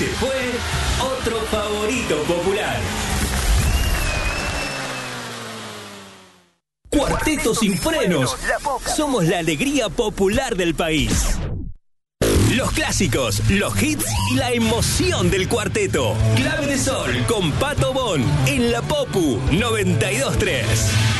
Este fue otro favorito popular. Cuarteto Sin Frenos. Somos la alegría popular del país. Los clásicos, los hits y la emoción del cuarteto. Clave de Sol con Pato Bon en la Popu 92.3.